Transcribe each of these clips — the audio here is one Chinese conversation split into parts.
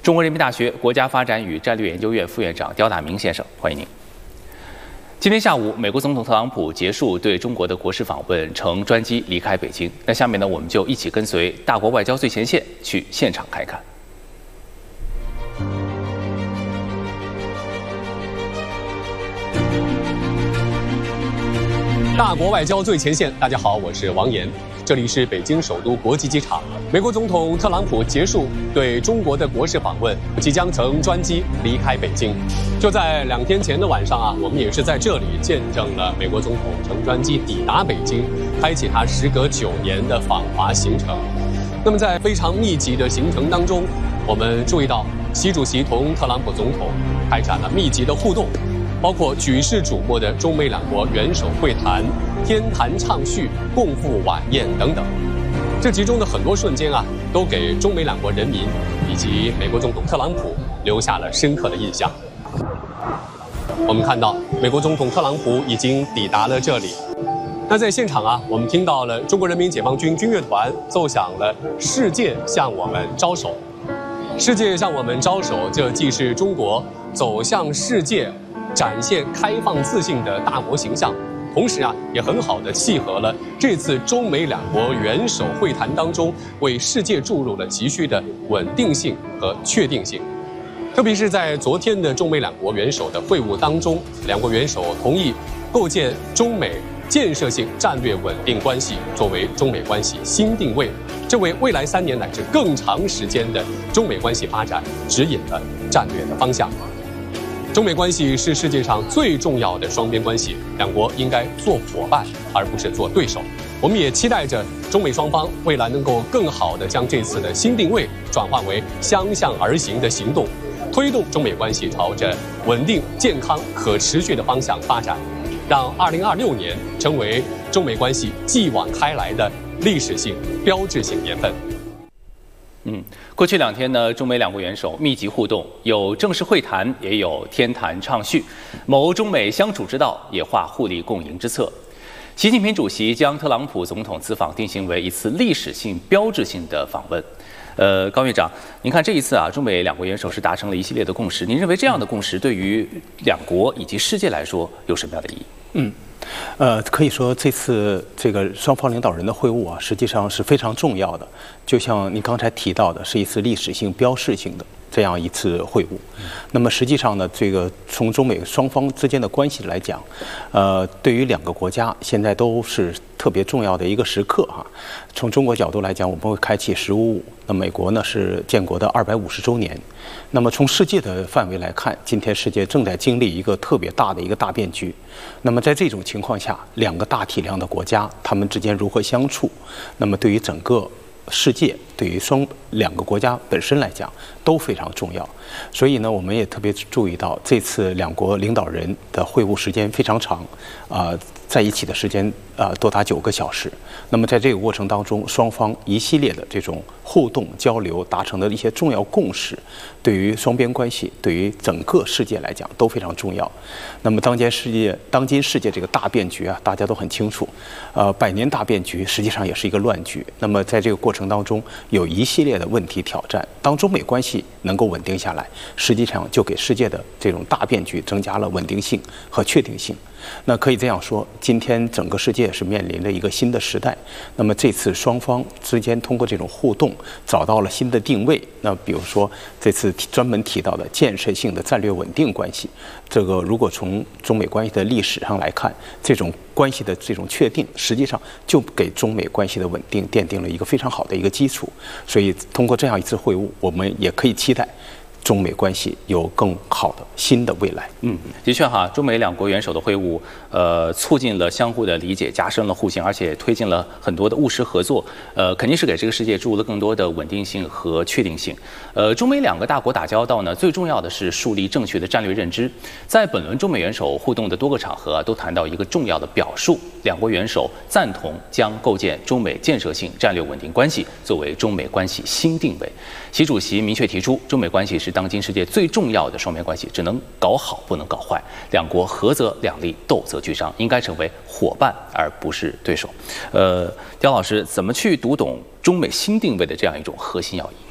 中国人民大学国家发展与战略研究院副院长刁大明先生，欢迎您。今天下午，美国总统特朗普结束对中国的国事访问，乘专机离开北京。那下面呢，我们就一起跟随大国外交最前线去现场看一看。 大国外交最前线，大家好，我是王岩，这里是北京首都国际机场。美国总统特朗普结束对中国的国事访问，即将乘专机离开北京。就在2天前的晚上我们也是在这里见证了美国总统乘专机抵达北京，开启他时隔9年的访华行程。那么在非常密集的行程当中，我们注意到习主席同特朗普总统开展了密集的互动。包括举世瞩目的中美2国元首会谈、天坛畅叙、共赴晚宴等等，这其中的很多瞬间都给中美2国人民以及美国总统特朗普留下了深刻的印象。我们看到美国总统特朗普已经抵达了这里。那在现场我们听到了中国人民解放军军乐团奏响了《世界向我们招手》。世界向我们招手，这既是中国走向世界展现开放自信的大国形象，同时也很好的契合了这次中美2国元首会谈当中为世界注入了急需的稳定性和确定性。特别是在昨天的中美2国元首的会晤当中，2国元首同意构建中美建设性战略稳定关系作为中美关系新定位，这为未来3年乃至更长时间的中美关系发展指引了战略的方向。中美关系是世界上最重要的双边关系，2国应该做伙伴而不是做对手。我们也期待着中美双方未来能够更好地将这次的新定位转化为相向而行的行动，推动中美关系朝着稳定、健康、可持续的方向发展，让2026年成为中美关系继往开来的历史性、标志性年份。 过去2天呢，中美2国元首密集互动，有正式会谈，也有天坛畅叙，谋中美相处之道，也画互利共赢之策。习近平主席将特朗普总统此访定性为一次历史性、标志性的访问。高院长，您看这一次中美2国元首是达成了一系列的共识，您认为这样的共识对于2国以及世界来说有什么样的意义？ 可以说这次这个双方领导人的会晤实际上是非常重要的，就像您刚才提到的，是一次历史性、标志性的这样一次会晤。那么实际上呢，这个从中美双方之间的关系来讲，对于2个国家现在都是特别重要的一个时刻从中国角度来讲，我们会开启15.5，那美国呢是建国的250周年。那么从世界的范围来看，今天世界正在经历一个特别大的一个大变局。那么在这种情况下，2个大体量的国家，他们之间如何相处，那么对于整个世界，对于2个国家本身来讲都非常重要。所以呢，我们也特别注意到这次2国领导人的会晤时间非常长，在一起的时间多达9个小时。那么在这个过程当中，双方一系列的这种互动交流达成的一些重要共识，对于双边关系，对于整个世界来讲都非常重要。那么当今世界这个大变局大家都很清楚，100年大变局实际上也是一个乱局。那么在这个过程当中有一系列的问题挑战，当中美关系能够稳定下来，实际上就给世界的这种大变局增加了稳定性和确定性。那可以这样说，今天整个世界是面临着一个新的时代。那么这次双方之间通过这种互动找到了新的定位。那比如说这次专门提到的建设性的战略稳定关系，这个如果从中美关系的历史上来看，这种关系的这种确定，实际上就给中美关系的稳定奠定了一个非常好的一个基础。所以通过这样一次会晤，我们也可以期待中美关系有更好的新的未来。 的确中美2国元首的会晤，促进了相互的理解，加深了互信，而且推进了很多的务实合作，肯定是给这个世界注入了更多的稳定性和确定性。中美2个大国打交道呢，最重要的是树立正确的战略认知。在本轮中美元首互动的多个场合都谈到一个重要的表述，2国元首赞同将构建中美建设性战略稳定关系作为中美关系新定位。习主席明确提出，中美关系是当今世界最重要的双边关系，只能搞好不能搞坏，2国合则两利，斗则俱伤，应该成为伙伴而不是对手。刁老师怎么去读懂中美新定位的这样一种核心要义？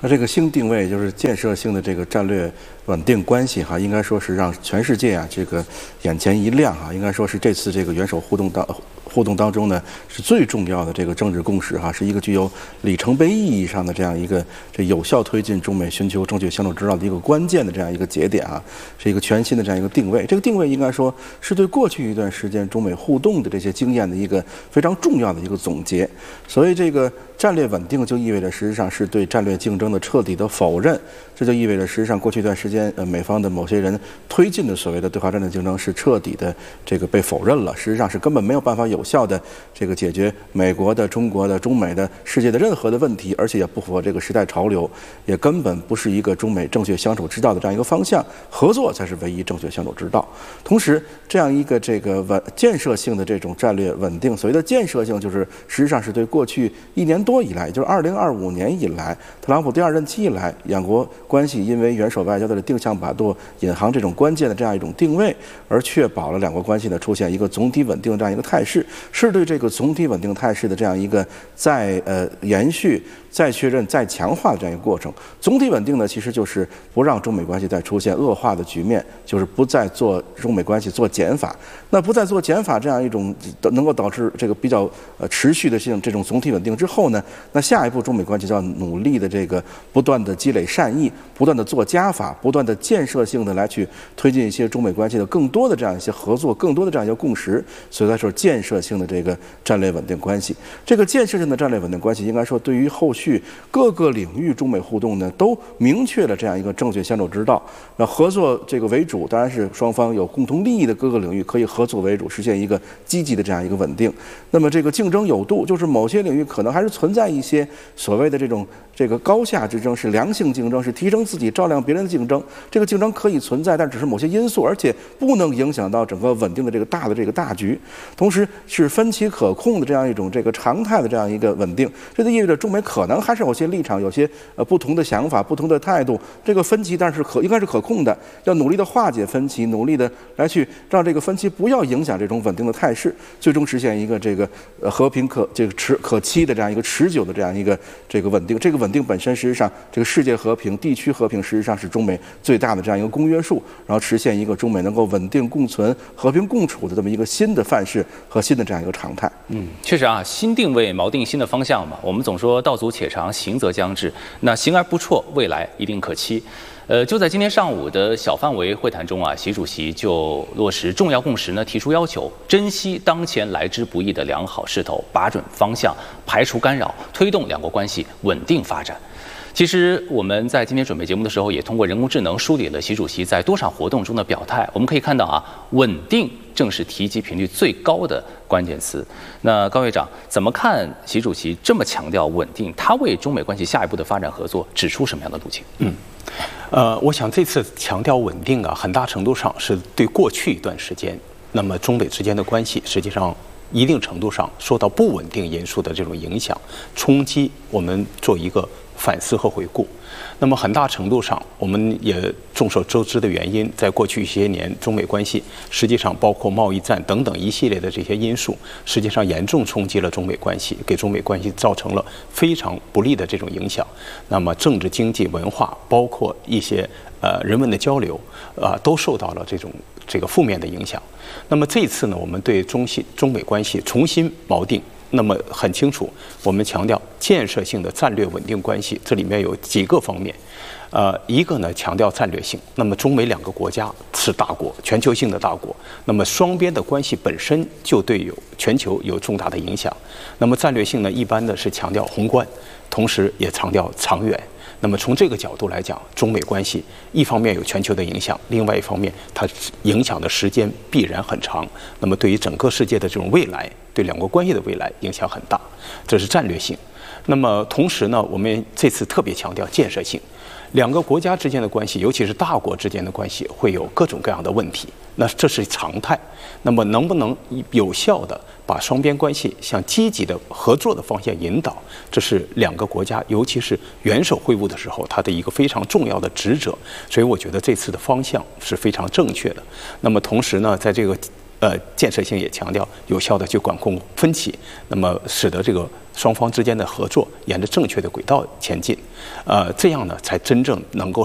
那这个新定位就是建设性的这个战略稳定关系哈，应该说是让全世界啊这个眼前一亮哈，应该说是这次这个元首互动当中呢，是最重要的这个政治共识哈，是一个具有里程碑意义上的这样一个有效推进中美寻求正确相处之道的一个关键的这样一个节点啊，是一个全新的这样一个定位。这个定位应该说是对过去一段时间中美互动的这些经验的一个非常重要的一个总结。所以这个战略稳定就意味着实际上是对战略竞争的彻底的否认，这就意味着实际上过去一段时间美方的某些人推进的所谓的对华战略竞争是彻底的这个被否认了，实际上是根本没有办法有效的这个解决美国的、中国的、中美的、世界的任何的问题，而且也不符合这个时代潮流，也根本不是一个中美正确相处之道的这样一个方向。合作才是唯一正确相处之道。同时，这样一个这个建设性的这种战略稳定，所谓的建设性，就是实际上是对过去1年多以来，就是2025年以来，特朗普第2任期以来，两国关系因为元首外交的定向把舵引航这种关键的这样一种定位，而确保了两国关系的出现一个总体稳定的这样一个态势，是对这个总体稳定态势的这样一个再延续、再确认、再强化的这样一个过程。总体稳定呢，其实就是不让中美关系再出现恶化的局面，就是不再做中美关系做减法。那不再做减法这样一种能够导致这个比较持续的这种总体稳定之后呢，那下一步中美关系就要努力的这个不断的积累善意，不断的做加法，不断的建设性的来去推进一些中美关系的更多的这样一些合作，更多的这样一些共识。所以它是建设性的这个战略稳定关系。这个建设性的战略稳定关系，应该说对于后续各个领域中美互动呢，都明确了这样一个正确相处之道。那合作这个为主，当然是双方有共同利益的各个领域可以合作为主，实现一个积极的这样一个稳定。那么这个竞争有度，就是某些领域可能还是存在一些所谓的这个高下之争，是良性竞争，是提升自己照亮别人的竞争。这个竞争可以存在，但只是某些因素，而且不能影响到整个稳定的这个大局。同时是分歧可控的这样一种这个常态的这样一个稳定。这就意味着中美可能还是有些立场、有些不同的想法、不同的态度。这个分歧但是应该是可控的，要努力的化解分歧，努力的来去让这个分歧不要影响这种稳定的态势，最终实现一个这个和平可期的这样一个持久的这样一个这个稳定。这个稳定本身实际上这个世界和平、地区和平实际上是中美最大的这样一个公约数，然后实现一个中美能够稳定共存、和平共处的这么一个新的范式和新的这样一个常态。 确实啊，新定位锚定新的方向嘛。我们总说道阻且长，行则将至。那行而不辍，未来一定可期。就在今天上午的小范围会谈中啊，习主席就落实重要共识呢，提出要求，珍惜当前来之不易的良好势头，把准方向，排除干扰，推动两国关系稳定发展。其实我们在今天准备节目的时候，也通过人工智能梳理了习主席在多场活动中的表态。我们可以看到啊，稳定正是提及频率最高的关键词。那高院长怎么看习主席这么强调稳定？他为中美关系下一步的发展合作指出什么样的路径？ 我想这次强调稳定啊，很大程度上是对过去一段时间，那么中美之间的关系实际上一定程度上受到不稳定因素的这种影响冲击，我们做一个反思和回顾。那么很大程度上，我们也众所周知的原因，在过去一些年，中美关系实际上包括贸易战等等一系列的这些因素，实际上严重冲击了中美关系，给中美关系造成了非常不利的这种影响。那么政治、经济、文化，包括一些人文的交流，都受到了这个负面的影响。那么这一次呢，我们对中美关系重新锚定。那么很清楚，我们强调建设性的战略稳定关系，这里面有几个方面。一个呢强调战略性，那么中美两个国家是大国，全球性的大国，那么双边的关系本身就对全球有重大的影响。那么战略性呢，一般的是强调宏观，同时也强调长远。那么从这个角度来讲，中美关系一方面有全球的影响，另外一方面它影响的时间必然很长。那么对于整个世界的这种未来，对两国关系的未来影响很大，这是战略性。那么同时呢，我们这次特别强调建设性。两个国家之间的关系，尤其是大国之间的关系，会有各种各样的问题，那这是常态。那么能不能有效的把双边关系向积极的合作的方向引导，这是两个国家，尤其是元首会晤的时候，它的一个非常重要的职责。所以我觉得这次的方向是非常正确的。那么同时呢，在这个建设性也强调有效的去管控分歧，那么使得这个双方之间的合作沿着正确的轨道前进，这样呢才真正能够